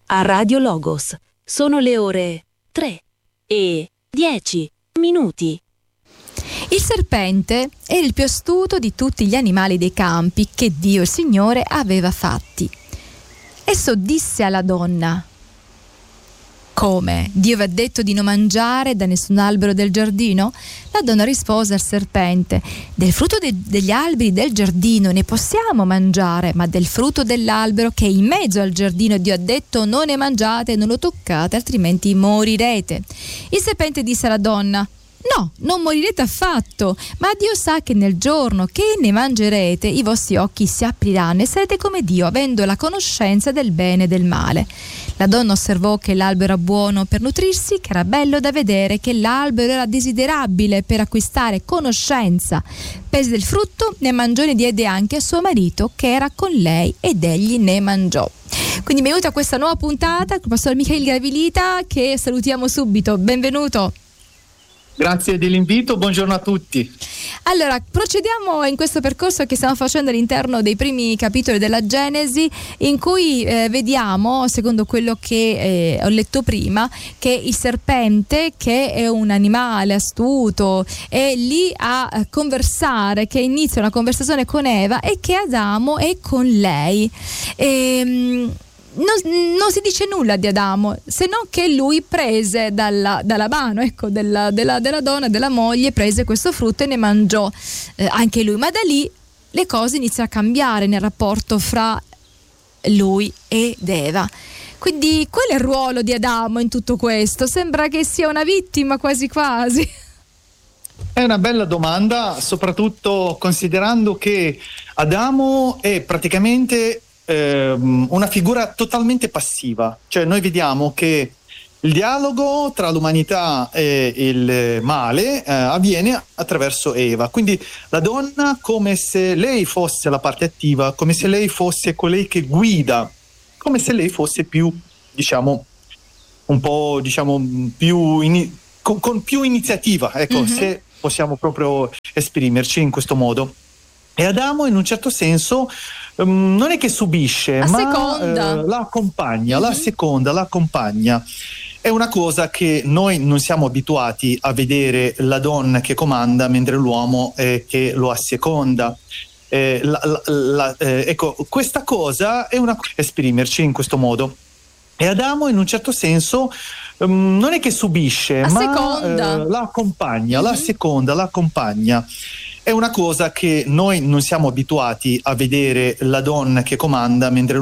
a Radio Logos. Sono le ore 3:10. Il serpente era il più astuto di tutti gli animali dei campi che Dio il Signore aveva fatti. Esso disse alla donna: come? Dio vi ha detto di non mangiare da nessun albero del giardino? La donna rispose al serpente: del frutto degli alberi del giardino ne possiamo mangiare, ma del frutto dell'albero che è in mezzo al giardino Dio ha detto non ne mangiate, non lo toccate, altrimenti morirete. Il serpente disse alla donna: no, non morirete affatto, ma Dio sa che nel giorno che ne mangerete i vostri occhi si apriranno e sarete come Dio, avendo la conoscenza del bene e del male. La donna osservò che l'albero era buono per nutrirsi, che era bello da vedere, che l'albero era desiderabile per acquistare conoscenza. Prese del frutto, ne mangiò e ne diede anche a suo marito che era con lei ed egli ne mangiò. Quindi benvenuto a questa nuova puntata con il Pastor Michael Gavilita, che salutiamo subito. Benvenuto. Grazie dell'invito, buongiorno a tutti. Allora, procediamo in questo percorso che stiamo facendo all'interno dei primi capitoli della Genesi, in cui vediamo, secondo quello che ho letto prima, che il serpente, che è un animale astuto, è lì a conversare, che inizia una conversazione con Eva e che Adamo è con lei. Non si dice nulla di Adamo, se non che lui prese dalla mano, ecco, della donna, della moglie, prese questo frutto e ne mangiò anche lui. Ma da lì le cose iniziano a cambiare nel rapporto fra lui ed Eva. Quindi qual è il ruolo di Adamo in tutto questo? Sembra che sia una vittima quasi quasi. È una bella domanda, soprattutto considerando che Adamo è praticamente una figura totalmente passiva, cioè noi vediamo che il dialogo tra l'umanità e il male avviene attraverso Eva, quindi la donna come se lei fosse la parte attiva, come se lei fosse colei che guida, come se lei fosse più, diciamo, un po', diciamo, più con più iniziativa, ecco, se possiamo proprio esprimerci in questo modo. E Adamo in un certo senso non è che subisce, ma la accompagna, la accompagna. È una cosa che noi non siamo abituati a vedere la donna che comanda mentre l'uomo che lo asseconda. Ecco, questa cosa è una esprimerci in questo modo. E Adamo in un certo senso non è che subisce, ma la accompagna, la accompagna. È una cosa che noi non siamo abituati a vedere la donna che comanda mentre